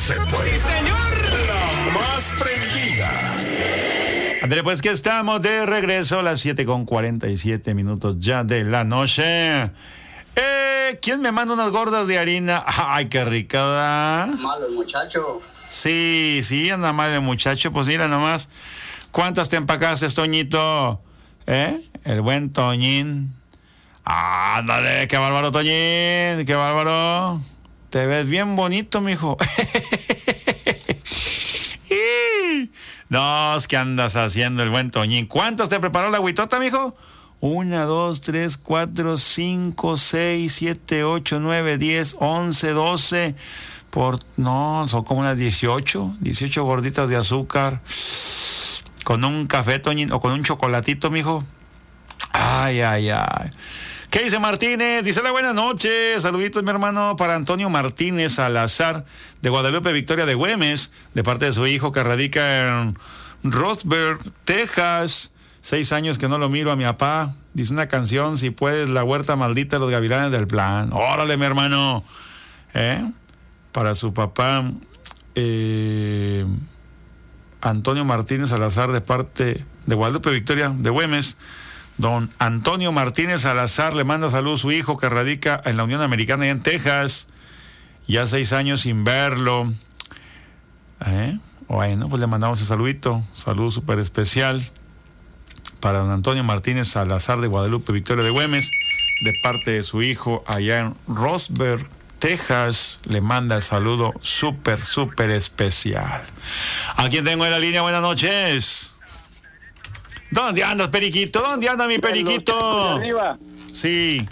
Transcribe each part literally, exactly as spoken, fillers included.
se puede. ¡Sí, señor! La más prendida. André, pues que estamos de regreso a las siete con cuarenta y siete minutos ya de la noche. Eh, ¿Quién me manda unas gordas de harina? Ay, qué rica, ¿verdad? Malo el muchacho. Sí, sí, anda mal el muchacho. Pues mira nomás. ¿Cuántas te empacaste, Toñito? ¿Eh? El buen Toñín. Ándale, qué bárbaro, Toñín. Qué bárbaro. Te ves bien bonito, mijo. No, ¿qué andas haciendo el buen Toñín? ¿Cuántos te preparó la agüitota, mijo? Una, dos, tres, cuatro, cinco, seis, siete, ocho, nueve, diez, once, doce. Por, no, son como unas dieciocho, dieciocho gorditas de azúcar. Con un café, Toñín, o con un chocolatito, mijo. Ay, ay, ay. ¿Qué dice Martínez? Dice la buenas noches. Saluditos, mi hermano, para Antonio Martínez Salazar, de Guadalupe Victoria de Güemes, de parte de su hijo que radica en Rosberg, Texas. Seis años que no lo miro a mi papá. Dice una canción, si puedes, La Huerta Maldita, Los Gavilanes del Plan. Órale, mi hermano. ¿Eh? Para su papá, eh, Antonio Martínez Salazar, de parte de Guadalupe Victoria de Güemes. Don Antonio Martínez Salazar le manda saludos a su hijo que radica en la Unión Americana y en Texas. Ya seis años sin verlo. ¿Eh? Bueno, pues le mandamos un saludito. Saludo súper especial para don Antonio Martínez Salazar de Guadalupe Victoria de Güemes, de parte de su hijo allá en Rosberg, Texas. Le manda el saludo súper, súper especial. ¿A quién tengo en la línea? Buenas noches. ¿Dónde andas, Periquito? ¿Dónde anda mi Periquito? Arriba. Sí.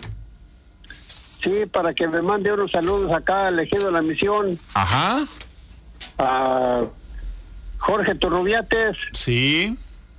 Sí, para que me mande unos saludos acá al Ejido de la Misión. Ajá. A Jorge Turrubiates. Sí.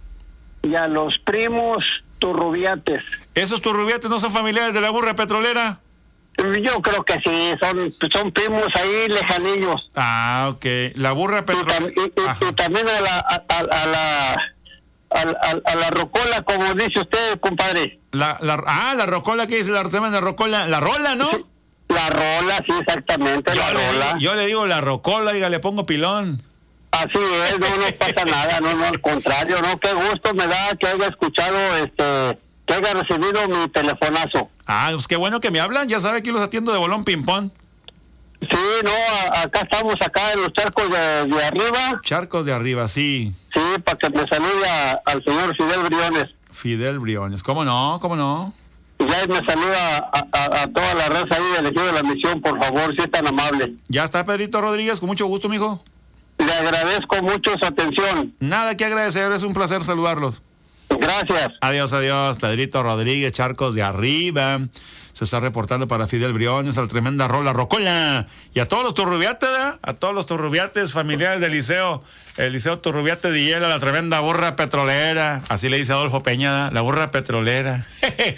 Y a los primos Turrubiates. ¿Esos Turrubiates no son familiares de la burra petrolera? Yo creo que sí, son, son primos ahí lejanillos. Ah, ok. La burra petrolera. Y, y, y, y también a la... A, a, a la A, a, a la rocola, como dice usted, compadre. La, la, ah, la rocola, ¿qué dice la tremenda rocola? La rola, ¿no? Sí, la rola, sí, exactamente, yo la le rola. Digo, yo le digo la rocola, diga, le pongo pilón. Así es, no, no pasa nada, no, no, al contrario, no, qué gusto me da que haya escuchado, este, que haya recibido mi telefonazo. Ah, pues qué bueno que me hablan, ya sabe que los atiendo de bolón ping-pong. Sí, no, a, acá estamos, acá en los charcos de, de arriba. Charcos de arriba, sí. Sí, para que me salude a, al señor Fidel Briones. Fidel Briones, ¿cómo no? ¿Cómo no? Y ya me saluda a, a, a toda la raza ahí del Ejido de la Misión, por favor, si es tan amable. Ya está, Pedrito Rodríguez, con mucho gusto, mijo. Le agradezco mucho su atención. Nada que agradecer, es un placer saludarlos. Gracias. Adiós, adiós, Pedrito Rodríguez, Charcos de arriba. Se está reportando para Fidel Briones, al tremenda rola rocola. Y a todos los turrubiates, ¿eh? A todos los turrubiates familiares del liceo. El liceo Turrubiate de Hiela, la tremenda burra petrolera. Así le dice Adolfo Peña, la burra petrolera.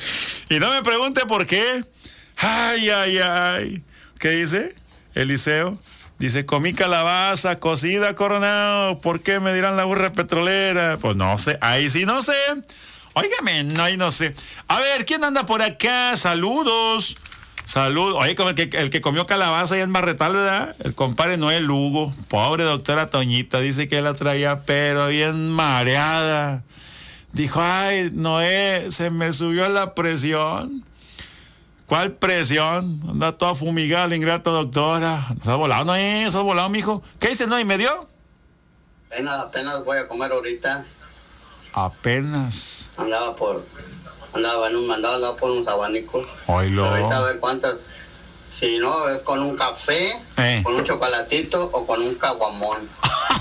Y no me pregunte por qué. Ay, ay, ay. ¿Qué dice el liceo? Dice, comí calabaza cocida, Coronado. ¿Por qué me dirán la burra petrolera? Pues no sé, ahí sí no sé. Óigame, no, ahí no sé. A ver, ¿quién anda por acá? Saludos. Saludos. Oye, como el que, el que comió calabaza ahí en Marretal, ¿verdad? El compadre Noel Lugo. Pobre doctora Toñita, dice que la traía, pero bien mareada. Dijo, ay, Noé, se me subió la presión. ¿Cuál presión? Anda toda fumigada la ingrata doctora. ¿Se ha volado, Noé? ¿Se ha volado, mijo? ¿Qué dice, Noé? ¿Me dio? Apenas, apenas voy a comer ahorita. Apenas. Andaba por, andaba en un mandado, andaba por unos abanicos. Oilo. Pero ahorita a ver cuántas, si no, es con un café, eh. con un chocolatito o con un caguamón.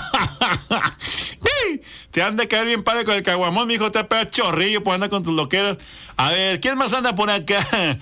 Te han de caer bien padre con el caguamón, mijo, te pega chorrillo, pues anda con tus loqueras. A ver, ¿quién más anda por acá?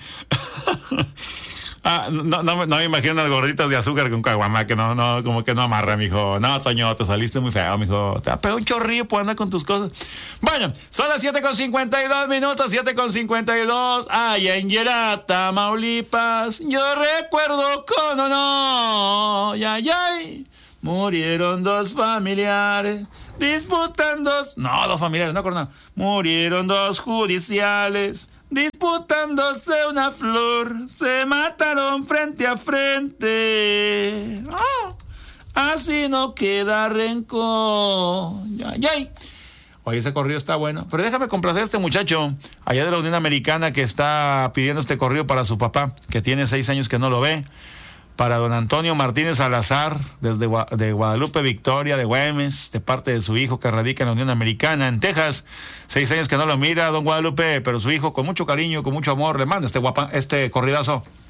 Ah, no, no, no me imagino unas gorditas de azúcar con caguamá, que no, no, como que no amarra, mijo. No, Toño, te saliste muy feo, mijo. Te pega un chorrillo, pues anda con tus cosas. Bueno, son las siete con cincuenta y dos minutos, siete con cincuenta y dos. Allá en Yerata, Tamaulipas, yo recuerdo con honor. Ay, ay, murieron dos familiares. Disputan dos, no, dos familiares, no, Coronel. Murieron dos judiciales, disputándose una flor, se mataron frente a frente. Oh, así no queda rencor. Ay, ay. Oye, ese corrido está bueno. Pero déjame complacer a este muchacho allá de la Unión Americana que está pidiendo este corrido para su papá, que tiene seis años que no lo ve. Para don Antonio Martínez Salazar, desde Gua- de Guadalupe Victoria, de Güemes, de parte de su hijo que radica en la Unión Americana, en Texas. Seis años que no lo mira, don Guadalupe, pero su hijo, con mucho cariño, con mucho amor, le manda este, guapa, este corridazo.